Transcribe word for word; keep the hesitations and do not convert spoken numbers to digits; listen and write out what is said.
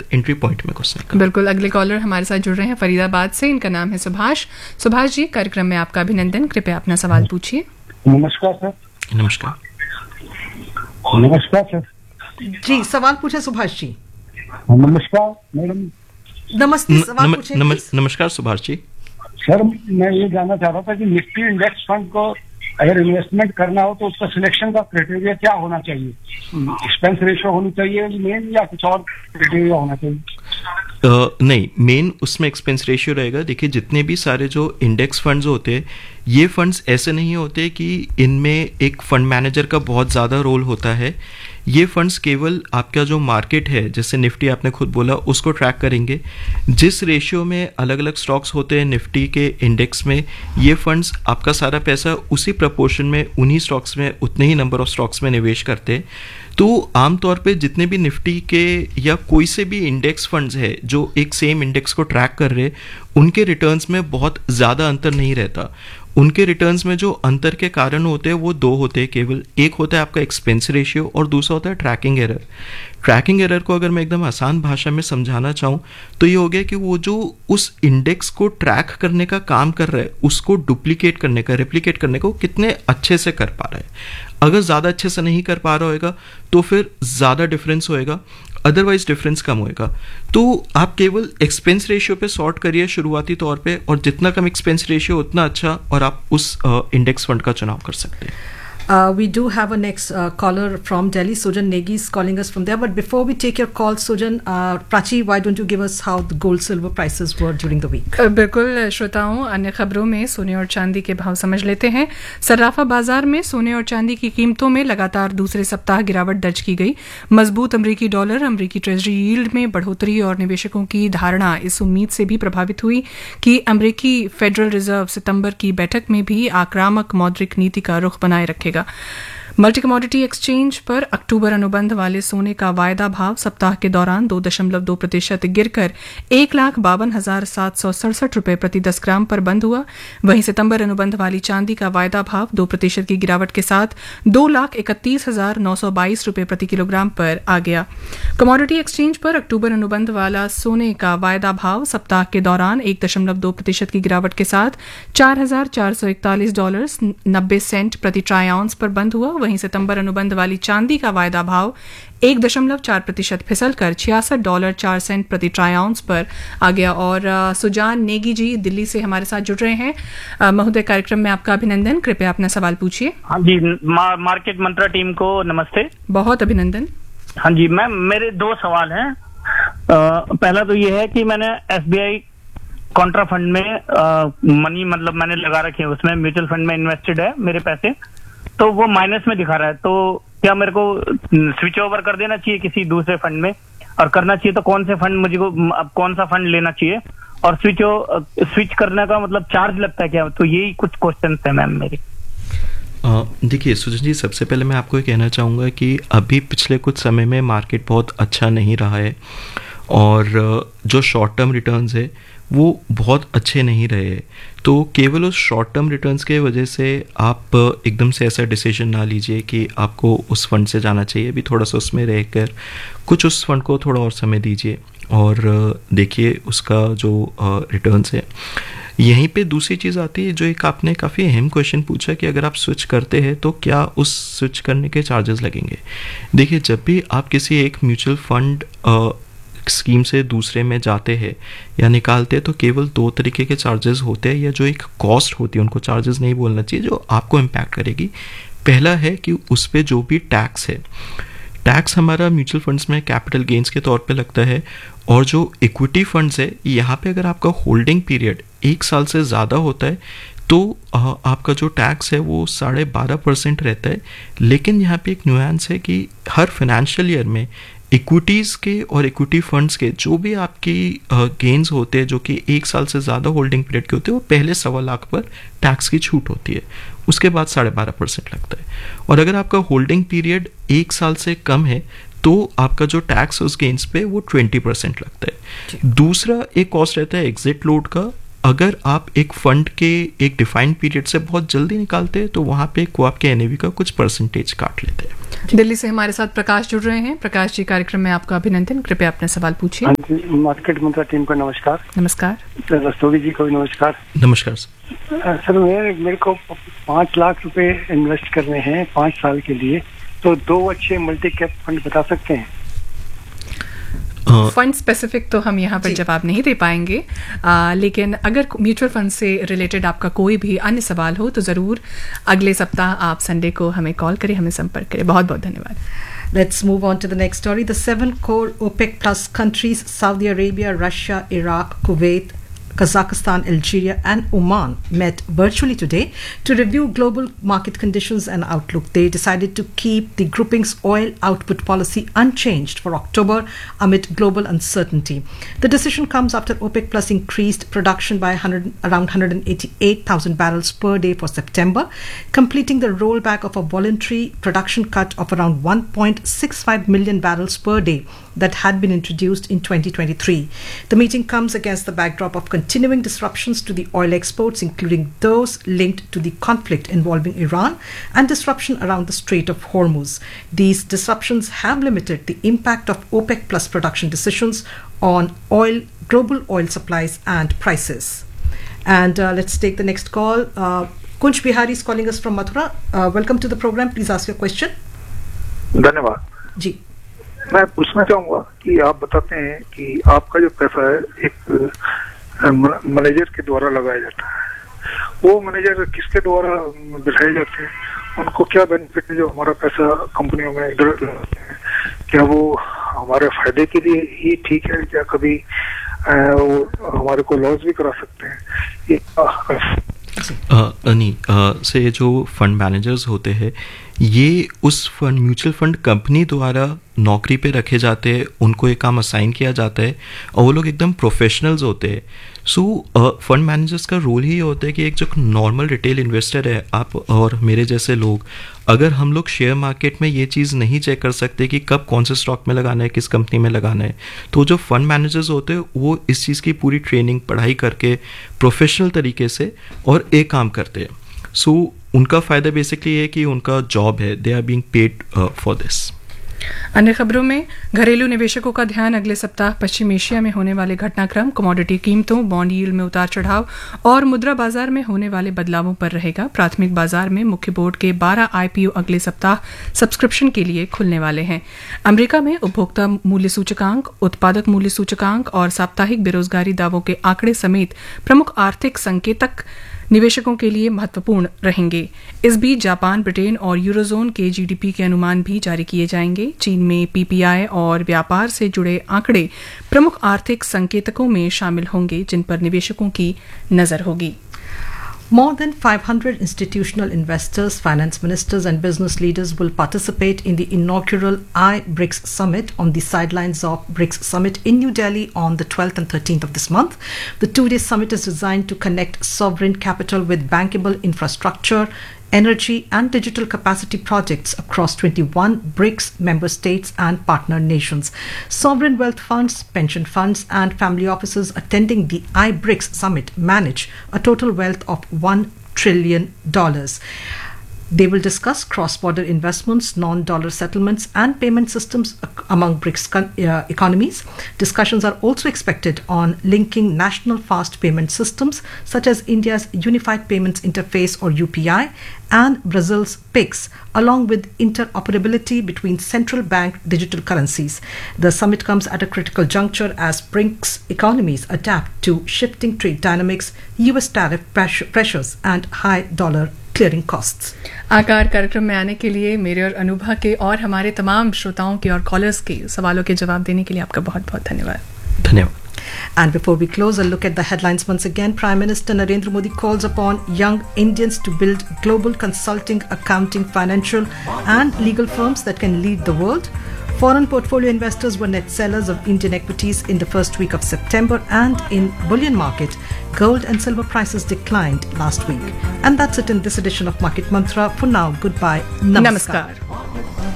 Entry point में घुसने का। बिल्कुल। अगले कॉलर हमारे साथ जुड़ रहे हैं फरीदाबाद से, इनका नाम है सुभाष। सुभाष जी, कार्यक्रम में आपका अभिनंदन। कृपया अपना सवाल पूछिए। नमस्कार सर। नमस्कार। नमस्कार सर जी, सवाल पूछे सुभाष जी। नमस्कार मैडम। नमस्ते, सवाल पूछे। नमस्कार सुभाष जी। सर मैं ये जानना चाह रहा था कि निफ्टी इंडेक्स फंड को अगर इन्वेस्टमेंट करना हो तो उसका सिलेक्शन का क्राइटेरिया क्या होना चाहिए? एक्सपेंस रेशियो होनी चाहिए मेन, या कुछ और क्राइटेरिया होना चाहिए? Uh, नहीं, मेन उसमें एक्सपेंस रेशियो रहेगा। देखिए, जितने भी सारे जो इंडेक्स फंड्स होते हैं, ये फंड्स ऐसे नहीं होते कि इनमें एक फंड मैनेजर का बहुत ज़्यादा रोल होता है। ये फंड्स केवल आपका जो मार्केट है, जैसे निफ्टी आपने खुद बोला, उसको ट्रैक करेंगे। जिस रेशियो में अलग अलग स्टॉक्स होते हैं निफ्टी के इंडेक्स में, ये फंड्स आपका सारा पैसा उसी प्रपोर्शन में उन्हीं स्टॉक्स में, उतने ही नंबर ऑफ स्टॉक्स में निवेश करते हैं। तो आमतौर पे जितने भी निफ्टी के या कोई से भी इंडेक्स फंड्स है जो एक सेम इंडेक्स को ट्रैक कर रहे, उनके रिटर्न्स में बहुत ज़्यादा अंतर नहीं रहता। उनके रिटर्न्स में जो अंतर के कारण होते हैं वो दो होते हैं केवल। एक होता है आपका एक्सपेंस रेशियो और दूसरा होता है ट्रैकिंग एरर। ट्रैकिंग एरर को अगर मैं एकदम आसान भाषा में समझाना चाहूँ तो ये हो गया कि वो जो उस इंडेक्स को ट्रैक करने का काम कर रहा है, उसको डुप्लीकेट करने का, रेप्लिकेट करने को कितने अच्छे से कर पा रहा है। अगर ज़्यादा अच्छे से नहीं कर पा रहा होगा तो फिर ज़्यादा डिफरेंस होएगा, अदरवाइज डिफरेंस कम होएगा। तो आप केवल एक्सपेंस रेशियो पे सॉर्ट करिए शुरुआती तौर पे, और जितना कम एक्सपेंस रेशियो उतना अच्छा, और आप उस इंडेक्स फंड का चुनाव कर सकते हैं। Uh, we do have a next uh, caller from Delhi. Sujan Negi is calling us from there. But before we take your call, Sujan, uh, Prachi, why don't you give us how the gold silver prices were during the week? uh, बिल्कुल श्रोताओं, अन्य खबरों में सोने और चांदी के भाव समझ लेते हैं। सर्राफा बाजार में सोने और चांदी की कीमतों में लगातार दूसरे सप्ताह गिरावट दर्ज की गई। मजबूत अमरीकी डॉलर, अमरीकी ट्रेजरी यील्ड में बढ़ोतरी और निवेशकों की धारणा इस उम्मीद से भी प्रभावित हुई कि अमरीकी फेडरल रिजर्व सितंबर की बैठक में भी आक्रामक मौद्रिक नीति का रुख बनाए रखेगा। मल्टी कमोडिटी एक्सचेंज पर अक्टूबर अनुबंध वाले सोने का वायदा भाव सप्ताह के दौरान दो दशमलव दो प्रतिशत गिरकर एक लाख बावन हजार सात सौ सड़सठ रुपये प्रति दस ग्राम पर बंद हुआ। वहीं सितंबर अनुबंध वाली चांदी का वायदा भाव दो प्रतिशत की गिरावट के साथ दो लाख इकतीस हजार नौ सौ बाईस रुपये प्रति किलोग्राम पर आ गया। कमोडिटी एक्सचेंज पर अक्टूबर अनुबंध वाला सोने का वायदा भाव सप्ताह के दौरान एक दशमलव दो प्रतिशत की गिरावट के साथ चार हजार चार सौ इकतालीस डॉलर नब्बे सेंट प्रति ट्राई आउंस पर बंद हुआ। वहीं सितंबर अनुबंध वाली चांदी का वायदा भाव एक दशमलव चार प्रतिशत फिसल कर छियासठ डॉलर चार सेंट प्रति ट्राई आउंस पर आ गया। और आ, सुजान नेगी जी दिल्ली से हमारे साथ जुड़ रहे हैं। महोदय, कार्यक्रम में आपका अभिनंदन। कृपया अपना सवाल पूछिए। हाँ जी, मा, मार्केट मंत्रा टीम को नमस्ते। बहुत अभिनंदन। हाँ जी मैम, मेरे दो सवाल हैं। पहला तो ये है कि मैंने एसबीआई कॉन्ट्रा फंड में आ, मनी मतलब मैंने लगा रखे हैं, उसमें म्यूचुअल फंड में इन्वेस्टेड है मेरे पैसे, तो वो माइनस में दिखा रहा है। तो क्या मेरे को स्विच ओवर कर देना चाहिए किसी दूसरे फंड में, और करना चाहिए तो कौन से फंड मुझे को अब कौन सा फंड लेना चाहिए, और स्विच स्विच करने का मतलब चार्ज लगता है क्या? तो यही कुछ क्वेश्चन है मैम मेरे। देखिए सुजन जी, सबसे पहले मैं आपको ये कहना चाहूँगा कि अभी पिछले कुछ समय में मार्केट बहुत अच्छा नहीं रहा है, और जो शॉर्ट टर्म रिटर्न्स है वो बहुत अच्छे नहीं रहे। तो केवल उस शॉर्ट टर्म रिटर्न्स के वजह से आप एकदम से ऐसा डिसीजन ना लीजिए कि आपको उस फंड से जाना चाहिए। अभी थोड़ा सा उसमें रहकर कुछ उस फंड को थोड़ा और समय दीजिए और देखिए उसका जो रिटर्न्स है। यहीं पे दूसरी चीज़ आती है जो एक आपने काफ़ी अहम क्वेश्चन पूछा कि अगर आप स्विच करते हैं तो क्या उस स्विच करने के चार्जेस लगेंगे। देखिए, जब भी आप किसी एक म्यूचुअल फंड स्कीम से दूसरे में जाते हैं या निकालते हैं तो केवल दो तरीके के चार्जेस होते हैं, या जो एक कॉस्ट होती है, उनको चार्जेस नहीं बोलना चाहिए, जो आपको इम्पैक्ट करेगी। पहला है कि उस पर जो भी टैक्स है, टैक्स हमारा म्यूचुअल फंड्स में कैपिटल गेन्स के तौर पे लगता है, और जो इक्विटी फंड्स है यहाँ पे अगर आपका होल्डिंग पीरियड एक साल से ज़्यादा होता है तो आपका जो टैक्स है वो साढ़े बारह परसेंट रहता है। लेकिन यहाँ पे एक न्यूएंस है कि हर फाइनेंशियल ईयर में इक्विटीज़ के और इक्विटी फंड्स के जो भी आपकी गेन्स होते हैं जो कि एक साल से ज़्यादा होल्डिंग पीरियड के होते हैं, वो पहले सवा लाख पर टैक्स की छूट होती है, उसके बाद साढ़े बारह परसेंट लगता है। और अगर आपका होल्डिंग पीरियड एक साल से कम है तो आपका जो टैक्स उस गेन्स पे वो ट्वेंटी परसेंट लगता है। दूसरा एक कॉस्ट रहता है एग्जिट लोड का। अगर आप एक फंड के एक डिफाइंड पीरियड से बहुत जल्दी निकालते हैं तो वहाँ पे को आपके एनएवी का कुछ परसेंटेज काट लेते हैं। दिल्ली से हमारे साथ प्रकाश जुड़ रहे हैं। प्रकाश जी, कार्यक्रम में आपका अभिनंदन। कृपया अपने सवाल पूछिए। हाँ जी, मार्केट मंत्रा टीम को नमस्कार। नमस्कार। रस्तोगी जी को भी नमस्कार। नमस्कार सर, मेरे मेरे को पाँच लाख रुपए इन्वेस्ट करने हैं पाँच साल के लिए, तो दो अच्छे मल्टी कैप फंड बता सकते हैं? फंड स्पेसिफिक तो हम यहाँ पर जवाब नहीं दे पाएंगे, आ, लेकिन अगर म्यूचुअल फंड से रिलेटेड आपका कोई भी अन्य सवाल हो तो ज़रूर अगले सप्ताह आप संडे को हमें कॉल करें, हमें संपर्क करें। बहुत बहुत धन्यवाद। Let's move on to the next story. The seven core OPEC plus countries, Saudi Arabia, Russia, Iraq, Kuwait, Kazakhstan, Algeria and Oman met virtually today to review global market conditions and outlook. They decided to keep the grouping's oil output policy unchanged for October amid global uncertainty. The decision comes after OPEC Plus increased production by one hundred, around one hundred eighty-eight thousand barrels per day for September, completing the rollback of a voluntary production cut of around one point six five million barrels per day that had been introduced in twenty twenty-three. The meeting comes against the backdrop of continuing disruptions to the oil exports, including those linked to the conflict involving Iran and disruption around the Strait of Hormuz. These disruptions have limited the impact of OPEC plus production decisions on oil, global oil supplies and prices. And uh, let's take the next call. Uh, Kunj Bihari is calling us from Mathura. Uh, welcome to the program. Please ask your question. धन्यवाद जी, मैं पूछना चाहूंगा कि आप बताते हैं कि आपका जो पैसा है एक मैनेजर के द्वारा लगाया जाता है, वो मैनेजर किसके द्वारा बिठाए जाते हैं, उनको क्या बेनिफिट है जो हमारा पैसा कंपनियों में इधर लगाते हैं? क्या वो हमारे फायदे के लिए ही ठीक है, क्या कभी वो हमारे को लॉस भी करा सकते हैं? ये नहीं, से जो फंड मैनेजर्स होते हैं ये उस फंड म्यूचुअल फंड कंपनी द्वारा नौकरी पे रखे जाते हैं, उनको एक काम असाइन किया जाता है और वो लोग एकदम प्रोफेशनल्स होते हैं। सो फंड मैनेजर्स का रोल ही होता है कि एक जो नॉर्मल रिटेल इन्वेस्टर है, आप और मेरे जैसे लोग, अगर हम लोग शेयर मार्केट में ये चीज़ नहीं चेक कर सकते कि कब कौन से स्टॉक में लगाना है, किस कंपनी में लगाना है, तो जो फंड मैनेजर्स होते हैं वो इस चीज़ की पूरी ट्रेनिंग पढ़ाई करके प्रोफेशनल तरीके से और एक काम करते हैं। सो so, उनका फ़ायदा बेसिकली है कि उनका जॉब है, they are being paid for this. अन्य खबरों में घरेलू निवेशकों का ध्यान अगले सप्ताह पश्चिम एशिया में होने वाले घटनाक्रम, कमोडिटी कीमतों, बॉन्ड यील्ड में उतार चढ़ाव और मुद्रा बाजार में होने वाले बदलावों पर रहेगा। प्राथमिक बाजार में मुख्य बोर्ड के बारह आईपीओ अगले सप्ताह सब्सक्रिप्शन के लिए खुलने वाले हैं। अमेरिका में उपभोक्ता मूल्य सूचकांक, उत्पादक मूल्य सूचकांक और साप्ताहिक बेरोजगारी दावों के आंकड़े समेत प्रमुख आर्थिक संकेतक निवेशकों के लिए महत्वपूर्ण रहेंगे। इस बीच जापान, ब्रिटेन और यूरोजोन के जीडीपी के अनुमान भी जारी किए जाएंगे। चीन में पीपीआई और व्यापार से जुड़े आंकड़े प्रमुख आर्थिक संकेतकों में शामिल होंगे जिन पर निवेशकों की नजर होगी। More than five hundred institutional investors, finance ministers and business leaders will participate in the inaugural I-BRICS Summit on the sidelines of BRICS Summit in New Delhi on the twelfth and thirteenth of this month. The two-day summit is designed to connect sovereign capital with bankable infrastructure, energy and digital capacity projects across twenty-one BRICS member states and partner nations. Sovereign wealth funds, pension funds and family offices attending the I-BRICS Summit manage a total wealth of one trillion dollars. They will discuss cross-border investments, non-dollar settlements and payment systems among BRICS uh, economies. Discussions are also expected on linking national fast payment systems such as India's Unified Payments Interface or U P I and Brazil's Pix, along with interoperability between central bank digital currencies. The summit comes at a critical juncture as BRICS economies adapt to shifting trade dynamics, U S tariff pressures and high dollar clearing costs. आकार कार्यक्रम में आने के लिए मेरे और अनुभा के और हमारे तमाम श्रोताओं के और कॉलर्स के सवालों के जवाब देने के लिए आपका बहुत बहुत धन्यवाद। धन्यवाद। And before we close, a look at the headlines once again. Prime Minister Narendra Modi calls upon young Indians to build global consulting, accounting, financial and legal firms that can lead the world. Foreign portfolio investors were net sellers of Indian equities in the first week of September, and in bullion market, gold and silver prices declined last week. And that's it in this edition of Market Mantra. For now, goodbye. Namaskar. Namaskar.